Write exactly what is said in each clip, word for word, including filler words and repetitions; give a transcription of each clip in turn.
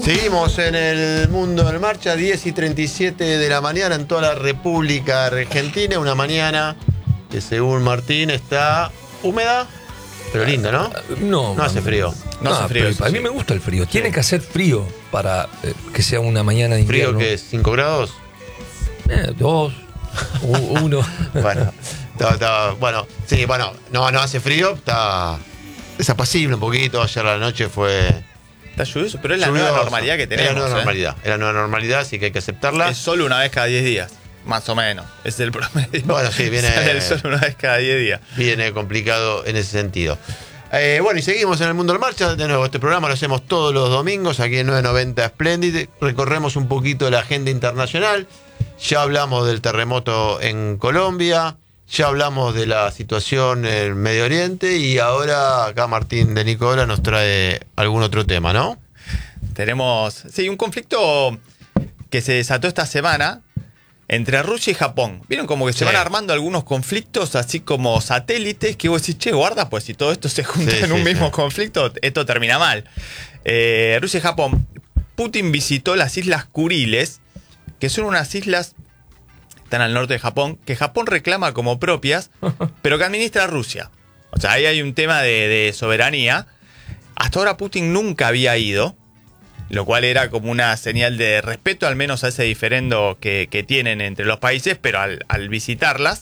Seguimos en el mundo en marcha, diez y treinta y siete de la mañana en toda la República Argentina. Una mañana que según Martín está húmeda, pero linda, ¿no? No, no hace frío. No, no hace frío. A mí sí me gusta el frío. Tiene sí. que hacer frío para eh, que sea una mañana de invierno. ¿Frío que es? ¿cinco grados? Eh, dos, uno. Bueno, está, está, bueno, sí, bueno, no, no hace frío, está desapacible un poquito. Ayer a la noche fue... Está lluvioso, pero es la lluvioso. nueva normalidad que tenemos. Es la nueva ¿eh? normalidad, es la nueva normalidad, así que hay que aceptarla. Es solo una vez cada diez días, más o menos. Es el promedio. Bueno, sí, viene... Sale el sol una vez cada diez días. Viene complicado en ese sentido. Eh, bueno, y seguimos en el Mundo en Marcha. De nuevo, este programa lo hacemos todos los domingos aquí en novecientos noventa Splendid. Recorremos un poquito la agenda internacional. Ya hablamos del terremoto en Colombia. Ya hablamos de la situación en Medio Oriente. Y ahora acá Martín de Nicola nos trae algún otro tema, ¿no? Tenemos, sí, un conflicto que se desató esta semana entre Rusia y Japón. Vieron como que se sí. van armando algunos conflictos así como satélites que vos decís, che, guarda, pues si todo esto se junta sí, en un sí, mismo sí. conflicto, esto termina mal. Eh, Rusia y Japón. Putin visitó las Islas Kuriles, que son unas islas que están al norte de Japón, que Japón reclama como propias, pero que administra Rusia. O sea, ahí hay un tema de, de soberanía. Hasta ahora Putin nunca había ido, lo cual era como una señal de respeto, al menos a ese diferendo que, que tienen entre los países, pero al, al visitarlas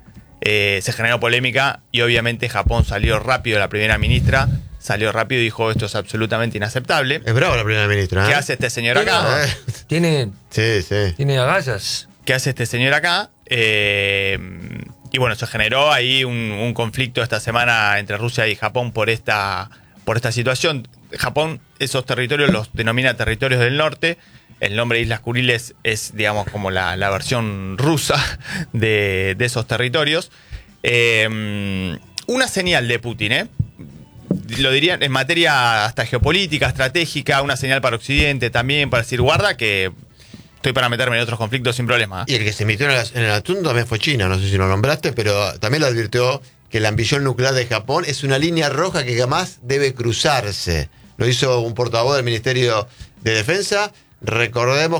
eh, se generó polémica y obviamente Japón salió rápido, la primera ministra salió rápido y dijo esto es absolutamente inaceptable. Es bravo la primera ministra, ¿eh? ¿Qué hace este señor acá? Eh, tiene, sí, sí. tiene agallas. ¿Qué hace este señor acá? Eh, y bueno, se generó ahí un, un conflicto esta semana entre Rusia y Japón por esta, por esta situación. Japón esos territorios los denomina territorios del norte. El nombre de Islas Kuriles es, digamos, como la, la versión rusa de, de esos territorios. Eh, una señal de Putin, ¿eh? Lo dirían en materia hasta geopolítica, estratégica, una señal para Occidente también, para decir, guarda que estoy para meterme en otros conflictos sin problema. Y el que se metió en el, en el asunto también fue China, no sé si lo nombraste, pero también lo advirtió que la ambición nuclear de Japón es una línea roja que jamás debe cruzarse. Lo hizo un portavoz del Ministerio de Defensa. Recordemos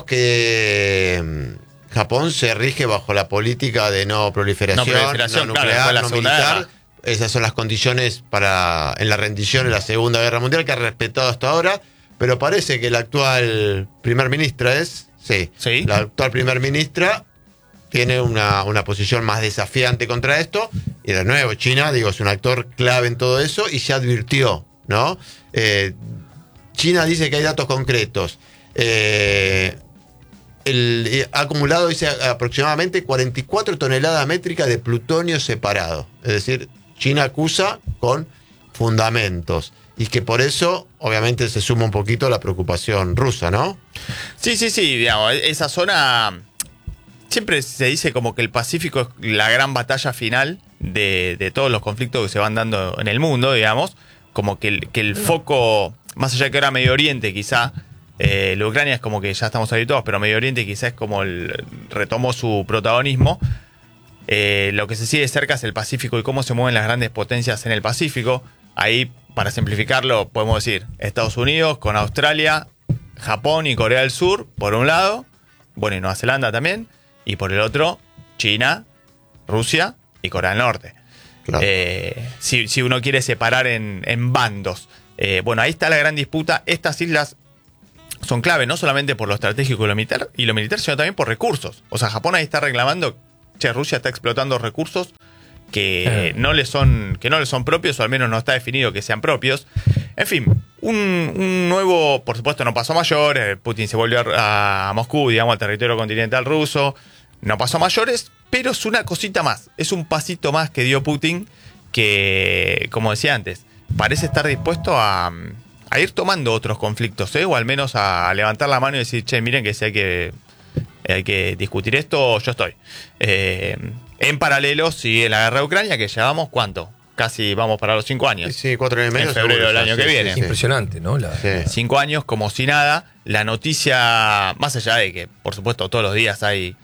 que Japón se rige bajo la política de no proliferación, no, proliferación, no claro, nuclear, la no militar. Guerra. Esas son las condiciones para en la rendición en la Segunda Guerra Mundial que ha respetado hasta ahora. Pero parece que la actual primer ministra es... Sí, ¿Sí? La actual primer ministra tiene una, una posición más desafiante contra esto. Y de nuevo, China, digo, es un actor clave en todo eso y ya advirtió, ¿no? Eh, China dice que hay datos concretos. Eh, el, eh, ha acumulado, dice, aproximadamente cuarenta y cuatro toneladas métricas de plutonio separado. Es decir, China acusa con fundamentos. Y que por eso, obviamente, se suma un poquito la preocupación rusa, ¿no? Sí, sí, sí. Digamos, esa zona... Siempre se dice como que el Pacífico es la gran batalla final de, de todos los conflictos que se van dando en el mundo, digamos. Como que el, que el foco, más allá de que ahora Medio Oriente quizá, eh, la Ucrania es como que ya estamos habituados, pero Medio Oriente quizá es como el, retomó su protagonismo. Eh, lo que se sigue cerca es el Pacífico y cómo se mueven las grandes potencias en el Pacífico. Ahí, para simplificarlo, podemos decir Estados Unidos con Australia, Japón y Corea del Sur, por un lado, bueno, y Nueva Zelanda también, y por el otro, China, Rusia y Corea del Norte. Claro. Eh, si, si uno quiere separar en, en bandos. Eh, bueno, ahí está la gran disputa. Estas islas son clave, no solamente por lo estratégico y lo militar, y lo militar, sino también por recursos. O sea, Japón ahí está reclamando, che, Rusia está explotando recursos que, eh. no le son, que no le son propios, o al menos no está definido que sean propios. En fin, un, un nuevo, por supuesto no pasó a mayor, eh, Putin se volvió a, a Moscú, digamos, al territorio continental ruso, no pasó a mayores, pero es una cosita más, es un pasito más que dio Putin que, como decía antes, parece estar dispuesto a, a ir tomando otros conflictos, ¿eh? O al menos a, a levantar la mano y decir, che, miren que si hay que, hay que discutir esto, yo estoy. Eh, en paralelo sigue la guerra de Ucrania, que llevamos, ¿cuánto? Casi vamos para los cinco años. Sí, cuatro años y medio. En febrero del año sí, que sí, viene. sí. Impresionante, ¿no? La... Sí. Cinco años como si nada. La noticia, más allá de que, por supuesto, todos los días hay,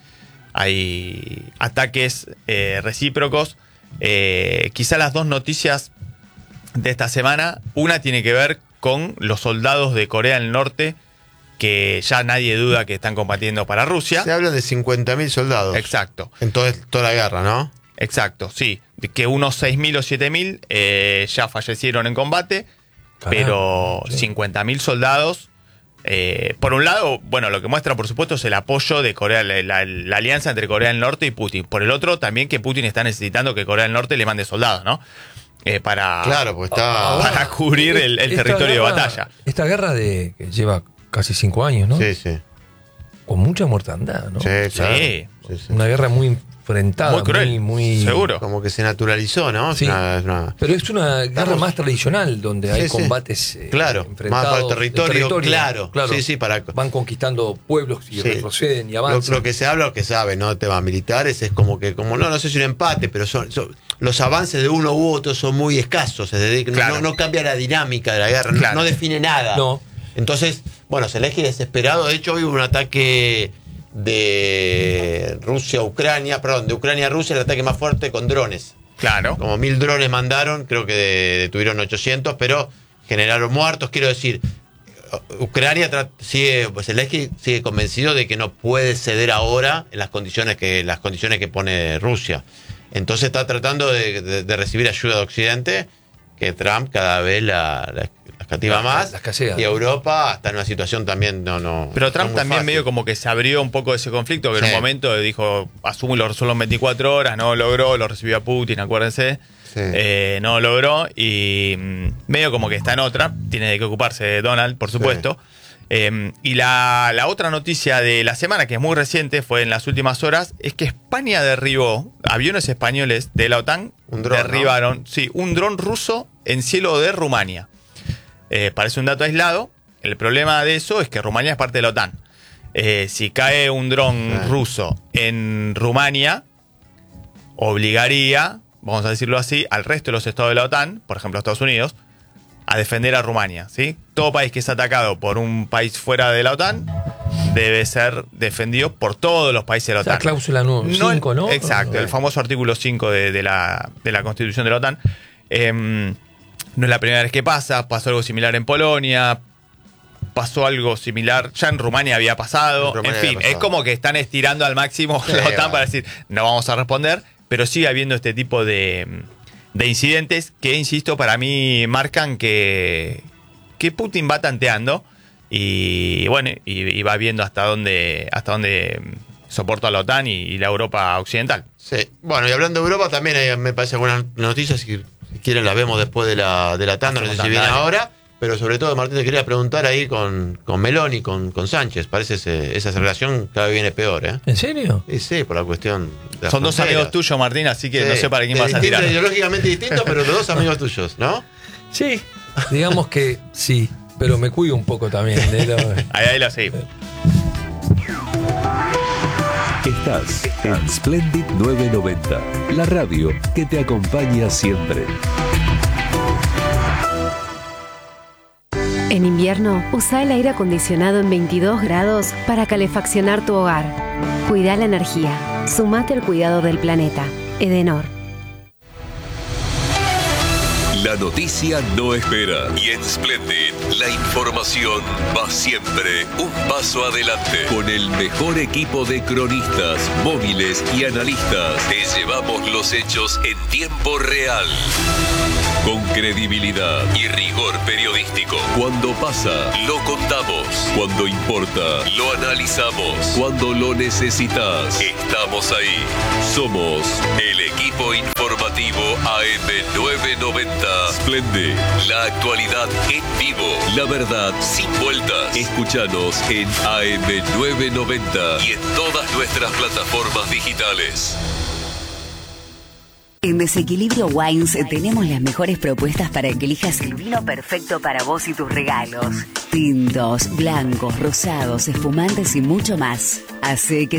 hay ataques eh, recíprocos, eh, quizá las dos noticias de esta semana, una tiene que ver con los soldados de Corea del Norte que ya nadie duda que están combatiendo para Rusia. Se habla de cincuenta mil soldados. Exacto. En todo, toda la guerra, ¿no? Exacto, sí. De que unos seis mil o siete mil eh, ya fallecieron en combate, Caramba, pero sí. cincuenta mil soldados. Eh, por un lado, bueno, lo que muestra, por supuesto, es el apoyo de Corea, la, la, la alianza entre Corea del Norte y Putin. Por el otro, también que Putin está necesitando que Corea del Norte le mande soldados, ¿no? Eh, para, Claro, porque está. para cubrir el, el Esta territorio guerra- de batalla. Esta guerra de que lleva casi cinco años, ¿no? Sí, sí. Con mucha mortandad, ¿no? Sí, claro. Sí. Sí, sí. Una guerra muy enfrentada, Muy cruel, muy, muy- seguro. Como que se naturalizó, ¿no? Es Sí. una- es una- Pero es una guerra Estamos- más tradicional, donde hay Sí, sí. combates eh, Claro, enfrentados. más para el territorio, de claro. Sí, sí, para- Van conquistando pueblos y Sí. retroceden y Lo, avanzan. lo que se habla, lo que sabe, ¿no? Temas militares, es como que, como no, no sé si un empate, pero son, son- los avances de uno u otro son muy escasos. Es decir, no- Claro. no, no cambia la dinámica de la guerra, no- Claro. no, define nada. No. Entonces, bueno, Zelensky desesperado. De hecho, hoy hubo un ataque de Rusia a Ucrania, perdón, de Ucrania a Rusia, el ataque más fuerte con drones. Claro. Como mil drones mandaron, creo que de- detuvieron ochocientos, pero generaron muertos. Quiero decir, Ucrania tra- sigue, pues Zelensky sigue convencido de que no puede ceder ahora en las condiciones que las condiciones que pone Rusia. Entonces está tratando de, de- de recibir ayuda de Occidente, que Trump cada vez la, la, la escatima La- más. la escasea, y ¿no? Europa está en una situación también no no. Pero no Trump muy también fácil. medio como que se abrió un poco de ese conflicto, que en Sí. un momento dijo, asumo y lo resuelvo en veinticuatro horas, no lo logró, lo recibió a Putin, acuérdense. Sí. Eh, no lo logró y mm, medio como que está en otra, tiene de qué ocuparse Donald, por supuesto. Eh, y la, la otra noticia de la semana, que es muy reciente, fue en las últimas horas, es que España derribó aviones españoles de la OTAN, Un dron, derribaron, sí, un dron ruso en cielo de Rumania. Eh, parece un dato aislado. El problema de eso es que Rumania es parte de la OTAN. Eh, si cae un dron Sí. ruso en Rumania, obligaría, vamos a decirlo así, al resto de los estados de la OTAN, por ejemplo Estados Unidos, a defender a Rumania, ¿sí? Todo país que es atacado por un país fuera de la OTAN debe ser defendido por todos los países de la Esa OTAN. cláusula cinco, ¿no? Exacto, el Eh. famoso artículo cinco de, de la, de la Constitución de la OTAN. Eh, no es la primera vez que pasa, pasó algo similar en Polonia, pasó algo similar, ya en Rumania había pasado, En Rumania en fin, había pasado. es como que están estirando al máximo Sí, la OTAN vale. para decir, no vamos a responder, pero sigue habiendo este tipo de, de incidentes que, insisto, para mí marcan que, que Putin va tanteando y bueno, y, y va viendo hasta dónde, hasta dónde soporta la OTAN y, y la Europa occidental. Sí. Bueno, y hablando de Europa, también hay, me parece algunas noticias, si, si quieren las vemos después de la, de la tanda, no sé si Hacemos viene tanda, dale. ahora, pero sobre todo, Martín, te quería preguntar ahí con, con Meloni, con, con Sánchez, parece ese- esa relación cada vez viene peor, ¿eh? ¿En serio? Y sí, por la cuestión de las Son dos fronteras. amigos tuyos, Martín, así que Sí, no sé para quién de vas a distinto- tirar. Ideológicamente distintos, pero los dos amigos tuyos, ¿no? Sí. Digamos que sí, pero me cuido un poco también. De lo- Ahí, ahí lo seguimos. Estás en Splendid novecientos noventa, la radio que te acompaña siempre. En invierno, usa el aire acondicionado en veintidós grados para calefaccionar tu hogar. Cuida la energía. Sumate al cuidado del planeta. Edenor. La noticia no espera y en Splendid la información va siempre un paso adelante. Con el mejor equipo de cronistas, móviles y analistas, te llevamos los hechos en tiempo real. Con credibilidad y rigor periodístico. Cuando pasa, lo contamos. Cuando importa, lo analizamos. Cuando lo necesitas, estamos ahí. Somos el equipo informativo A M novecientos noventa. Splendid, la actualidad en vivo. La verdad sin vueltas. Escúchanos en A M novecientos noventa y en todas nuestras plataformas digitales. En Desequilibrio Wines tenemos las mejores propuestas para que elijas el vino perfecto para vos y tus regalos. Tintos, blancos, rosados, espumantes y mucho más. Hace que